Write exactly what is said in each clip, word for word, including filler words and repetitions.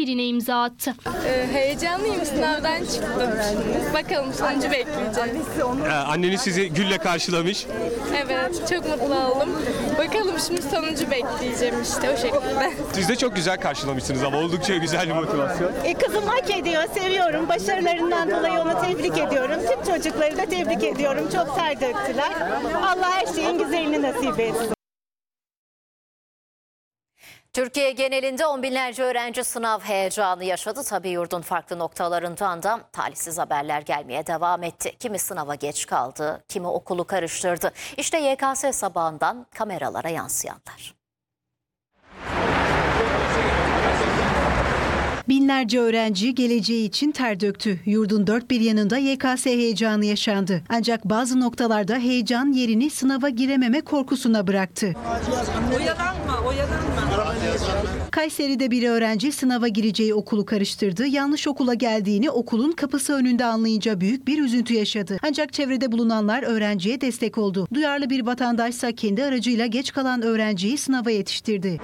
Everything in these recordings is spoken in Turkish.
birine imza attı. Ee, heyecanlıyım, sınavdan çıktım. Bakalım sonucu bekleyeceğim. Ee, anneniz sizi gülle karşılamış. Evet, çok mutlu oldum. Bakalım şimdi sonucu bekleyeceğim işte o şekilde. Siz de çok güzel karşılamışsınız ama oldukça güzel bir motivasyon. E, kızım hak ediyor, seviyorum. Başarılarından dolayı onu tebrik ediyorum. Tüm çocukları da tebrik ediyorum. Çok ter döktüler. Allah her şeyin güzelini nasip etsin. Türkiye genelinde on binlerce öğrenci sınav heyecanı yaşadı. Tabii yurdun farklı noktalarından da talihsiz haberler gelmeye devam etti. Kimi sınava geç kaldı, kimi okulu karıştırdı. İşte Y K S sabahından kameralara yansıyanlar. Binlerce öğrenci geleceği için ter döktü. Yurdun dört bir yanında Y K S heyecanı yaşandı. Ancak bazı noktalarda heyecan yerini sınava girememe korkusuna bıraktı. Oyalanma, oyalanma. Kayseri'de bir öğrenci sınava gireceği okulu karıştırdı. Yanlış okula geldiğini okulun kapısı önünde anlayınca büyük bir üzüntü yaşadı. Ancak çevrede bulunanlar öğrenciye destek oldu. Duyarlı bir vatandaşsa kendi aracıyla geç kalan öğrenciyi sınava yetiştirdi.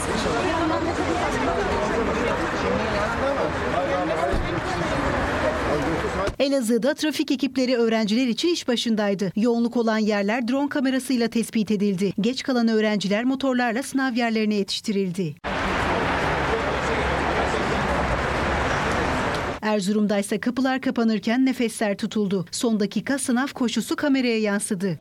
Elazığ'da trafik ekipleri öğrenciler için iş başındaydı. Yoğunluk olan yerler drone kamerasıyla tespit edildi. Geç kalan öğrenciler motorlarla sınav yerlerine yetiştirildi. Erzurum'da ise kapılar kapanırken nefesler tutuldu. Son dakika sınav koşusu kameraya yansıdı.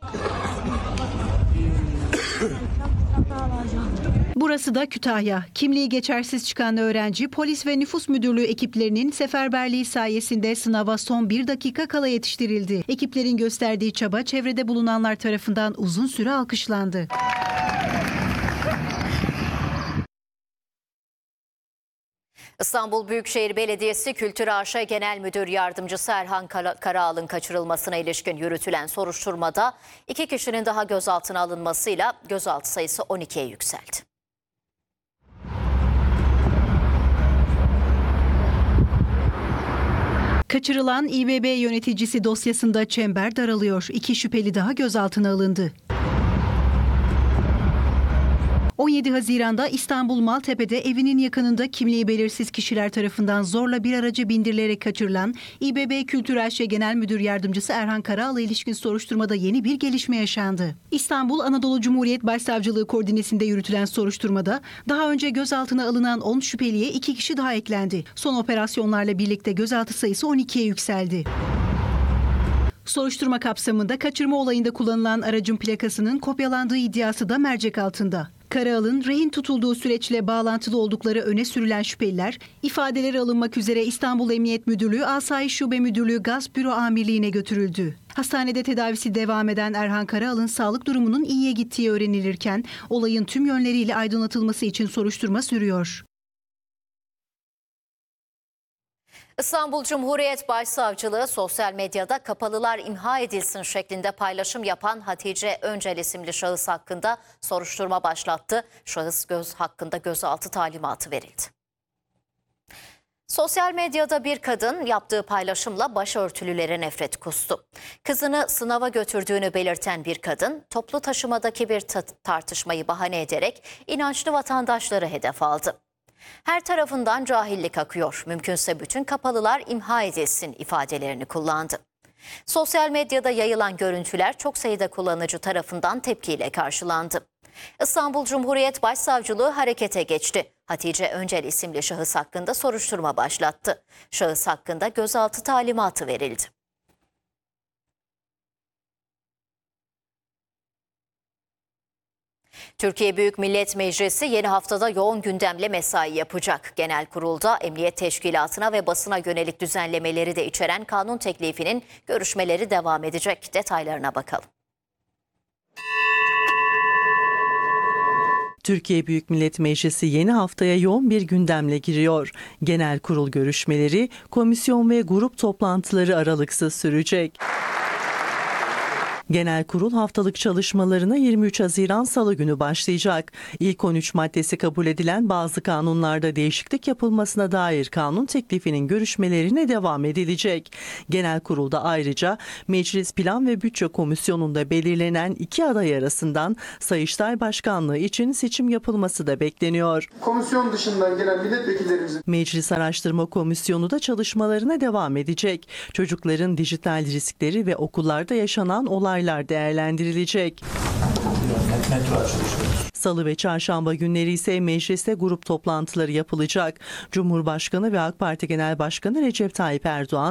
Burası da Kütahya. Kimliği geçersiz çıkan öğrenci polis ve nüfus müdürlüğü ekiplerinin seferberliği sayesinde sınava son bir dakika kala yetiştirildi. Ekiplerin gösterdiği çaba çevrede bulunanlar tarafından uzun süre alkışlandı. İstanbul Büyükşehir Belediyesi Kültür A Ş Genel Müdür Yardımcısı Erhan Karaağlı'nın kaçırılmasına ilişkin yürütülen soruşturmada iki kişinin daha gözaltına alınmasıyla gözaltı sayısı on ikiye yükseldi. Kaçırılan İ B B yöneticisi dosyasında çember daralıyor. İki şüpheli daha gözaltına alındı. on yedi Haziran'da İstanbul Maltepe'de evinin yakınında kimliği belirsiz kişiler tarafından zorla bir araca bindirilerek kaçırılan İ B B Kültür A Ş Genel Müdür Yardımcısı Erhan Karaağlı ilişkin soruşturmada yeni bir gelişme yaşandı. İstanbul Anadolu Cumhuriyet Başsavcılığı koordinesinde yürütülen soruşturmada daha önce gözaltına alınan on şüpheliye iki kişi daha eklendi. Son operasyonlarla birlikte gözaltı sayısı on ikiye yükseldi. Soruşturma kapsamında kaçırma olayında kullanılan aracın plakasının kopyalandığı iddiası da mercek altında. Karaağlı'nın rehin tutulduğu süreçle bağlantılı oldukları öne sürülen şüpheliler, ifadeleri alınmak üzere İstanbul Emniyet Müdürlüğü Asayiş Şube Müdürlüğü Gaz Büro Amirliği'ne götürüldü. Hastanede tedavisi devam eden Erhan Karaağlı'nın sağlık durumunun iyiye gittiği öğrenilirken olayın tüm yönleriyle aydınlatılması için soruşturma sürüyor. İstanbul Cumhuriyet Başsavcılığı sosyal medyada kapalılar imha edilsin şeklinde paylaşım yapan Hatice Öncel isimli şahıs hakkında soruşturma başlattı. Şahıs göz hakkında gözaltı talimatı verildi. Sosyal medyada bir kadın yaptığı paylaşımla başörtülülere nefret kustu. Kızını sınava götürdüğünü belirten bir kadın toplu taşımadaki bir tartışmayı bahane ederek inançlı vatandaşları hedef aldı. Her tarafından cahillik akıyor, mümkünse bütün kapalılar imha edilsin ifadelerini kullandı. Sosyal medyada yayılan görüntüler çok sayıda kullanıcı tarafından tepkiyle karşılandı. İstanbul Cumhuriyet Başsavcılığı harekete geçti. Hatice Öncel isimli şahıs hakkında soruşturma başlattı. Şahıs hakkında gözaltı talimatı verildi. Türkiye Büyük Millet Meclisi yeni haftada yoğun gündemle mesai yapacak. Genel Kurul'da Emniyet Teşkilatı'na ve basına yönelik düzenlemeleri de içeren kanun teklifinin görüşmeleri devam edecek. Detaylarına bakalım. Türkiye Büyük Millet Meclisi yeni haftaya yoğun bir gündemle giriyor. Genel Kurul görüşmeleri, komisyon ve grup toplantıları aralıksız sürecek. Genel kurul haftalık çalışmalarına yirmi üç Haziran Salı günü başlayacak. İlk on üç maddesi kabul edilen bazı kanunlarda değişiklik yapılmasına dair kanun teklifinin görüşmelerine devam edilecek. Genel kurulda ayrıca Meclis Plan ve Bütçe Komisyonu'nda belirlenen iki aday arasından Sayıştay Başkanlığı için seçim yapılması da bekleniyor. Komisyon dışından gelen milletvekillerimizin Meclis Araştırma Komisyonu da çalışmalarına devam edecek. Çocukların dijital riskleri ve okullarda yaşanan olaylar değerlendirilecek. Salı ve çarşamba günleri ise mecliste grup toplantıları yapılacak. Cumhurbaşkanı ve AK Parti Genel Başkanı Recep Tayyip Erdoğan